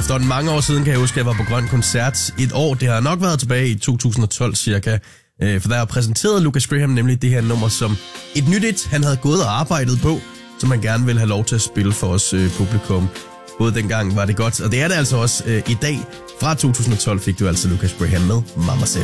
efterhånden mange år siden, kan jeg huske, at jeg var på Grøn Koncert et år. Det har nok været tilbage i 2012 cirka. For der har præsenteret Lucas Graham nemlig det her nummer som et nyt et, han havde gået og arbejdet på, som han gerne ville have lov til at spille for os publikum. Både dengang var det godt, og det er det altså også i dag. Fra 2012 fik du altså Lucas Graham med Mama Said.